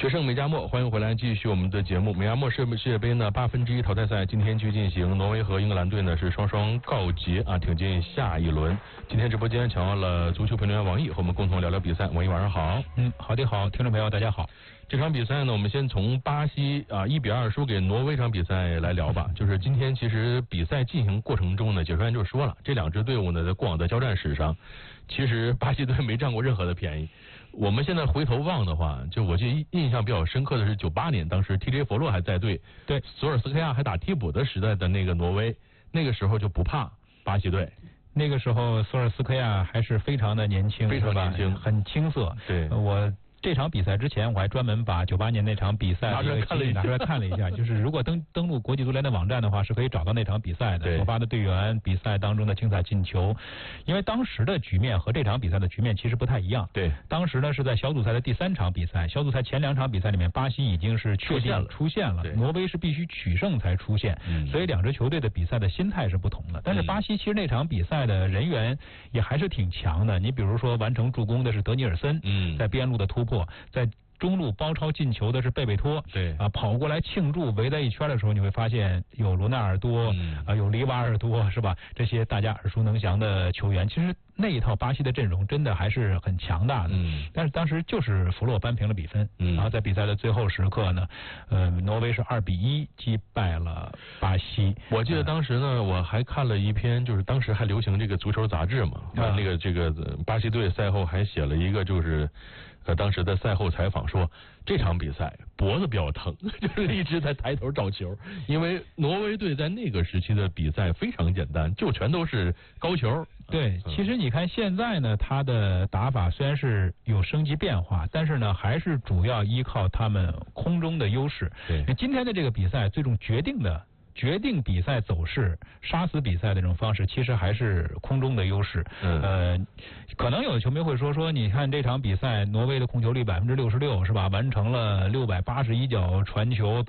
决胜美加墨，欢迎回来继续我们的节目。美加墨世界杯呢1/8淘汰赛今天继续进行，挪威和英格兰队呢是双双告捷啊，挺进下一轮。今天直播间请到了足球评论员王毅，和我们共同聊聊比赛。王毅晚上好。 好的好，听众朋友大家好。 这场比赛呢，我们先从巴西1-2输给挪威这场比赛来聊吧。就是今天其实比赛进行过程中呢，解说员就说了，这两支队伍呢在过往的交战史上，其实巴西队没占过任何的便宜。我们现在回头望的话，就我记得印象比较深刻的是98年，当时 TJ 弗洛还在队，对，索尔斯克亚还打替补的时代的那个挪威，那个时候就不怕巴西队。 那个时候索尔斯克亚还是非常的年轻， 非常年轻， 很青涩。 对， 我这场比赛之前，我还专门把98年那场比赛拿出来看了一下，就是如果登录国际足联的网站的话，是可以找到那场比赛的，首发的队员、比赛当中的精彩进球。因为当时的局面和这场比赛的局面其实不太一样。 对， 当时呢是在小组赛的第3场比赛，小组赛前2场比赛里面，巴西已经是确定出现了，挪威是必须取胜才出现，所以两支球队的比赛的心态是不同的。但是巴西其实那场比赛的人员也还是挺强的，你比如说完成助攻的是德尼尔森，在边路的突破，在中路包抄进球的是贝贝托， 对跑过来庆祝围在一圈的时候，你会发现有罗纳尔多，有里瓦尔多，是吧？这些大家耳熟能详的球员，其实那一套巴西的阵容真的还是很强大的。但是当时就是弗洛扳平了比分，然后在比赛的最后时刻呢，挪威是2-1击败了巴西。 我记得当时呢，我还看了一篇，就是当时还流行这个足球杂志嘛，这个巴西队赛后还写了一个就是当时的赛后采访说，这场比赛脖子比较疼，就是一直在抬头找球，因为挪威队在那个时期的比赛非常简单，就全都是高球。 对，其实你看现在呢，他的打法虽然是有升级变化，但是呢，还是主要依靠他们空中的优势。 对， 今天的这个比赛最终决定比赛走势、杀死比赛的这种方式，其实还是空中的优势。可能有的球迷会说，你看这场比赛，挪威的控球率66%是吧？完成了681脚传球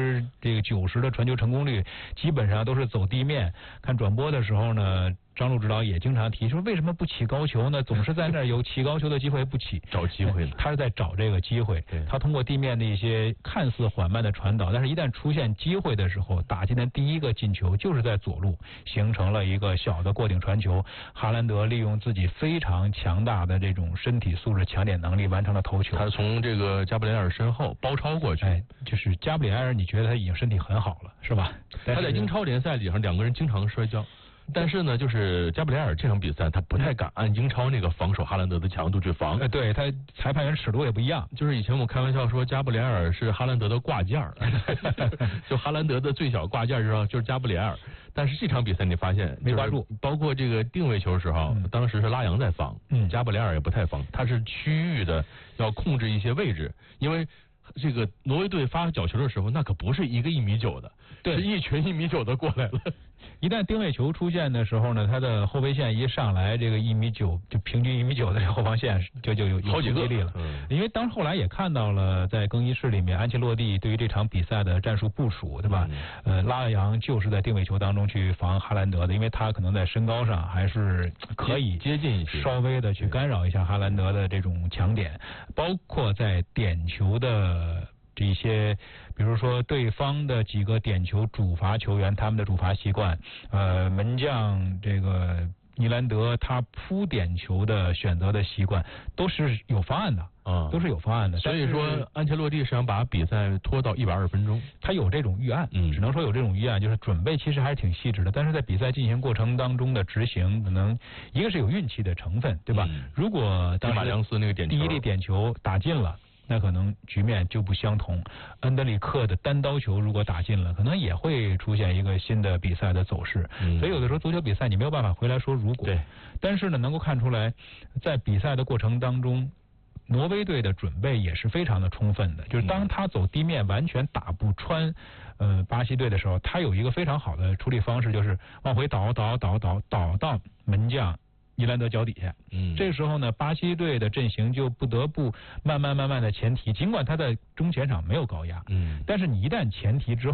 ，90%的传球成功率，基本上都是走地面。看转播的时候呢，张路指导也经常提说，为什么不起高球呢？总是在那儿有起高球的机会不起， 找机会呢？ 他是在找这个机会。他通过地面的一些看似缓慢的传导，但是一旦出现机会的时候，打进的第一个进球就是在左路，形成了一个小的过顶传球。哈兰德利用自己非常强大的这种身体素质、抢点能力完成了头球。 他从这个加布里埃尔身后包抄过去。 就是加布里埃尔，你觉得他已经身体很好了，是吧？ 他在英超联赛里上两个人经常摔跤。但是呢，就是加布里埃尔这场比赛，他不太敢按英超那个防守哈兰德的强度去防。 对，他裁判员尺度也不一样。 就是以前我们开玩笑说，加布里埃尔是哈兰德的挂件儿，就哈兰德的最小挂件就是加布里埃尔。但是这场比赛你发现没抓住， 包括这个定位球时候，当时是拉扬在防，加布里埃尔也不太防，他是区域的要控制一些位置，因为这个挪威队发角球的时候，那可不是一个1.9米的，是一群1.9米的过来了。 一旦定位球出现的时候呢，他的后卫线一上来，这个1.9米就平均1.9米的这后防线就有好几个力了。因为后来也看到了，在更衣室里面，安切洛蒂对于这场比赛的战术部署，对吧？拉扬就是在定位球当中去防哈兰德的，因为他可能在身高上还是可以接近一些， 稍微的去干扰一下哈兰德的这种强点，包括在点球的这些，比如说对方的几个点球主罚球员，他们的主罚习惯，门将这个尼兰德他扑点球的选择的习惯，都是有方案的。都是有方案的。 所以说安切洛蒂是想把比赛拖到120分钟， 他有这种预案，只能说有这种预案，就是准备其实还是挺细致的，但是在比赛进行过程当中的执行，可能一个是有运气的成分，对吧？如果当时马良斯那个点球第一粒点球打进了，那可能局面就不相同。恩德里克的单刀球如果打进了，可能也会出现一个新的比赛的走势。所以有的时候足球比赛你没有办法回来说如果，但是呢，能够看出来在比赛的过程当中，挪威队的准备也是非常的充分的，就是当他走地面完全打不穿巴西队的时候，他有一个非常好的处理方式，就是往回倒到门将伊兰德脚底下。这个时候呢，巴西队的阵型就不得不慢慢的前提，尽管他在中前场没有高压，但是你一旦前提之后